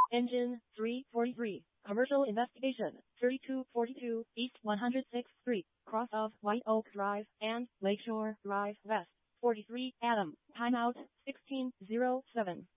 Engine 343. Commercial investigation 3242 East 106th Street, cross of White Oak Drive and Lakeshore Drive West. 43 Adam. Timeout 1607.